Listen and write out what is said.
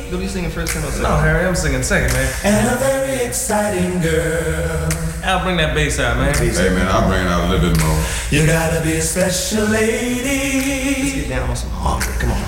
Gonna be singing first and second? No, Harry, I'm singing second, man. And a very exciting girl. Al, bring that bass out, man. Hey man, I'll bring it out a little bit more. You gotta be a special Let's lady. get down on some hunger. Come on.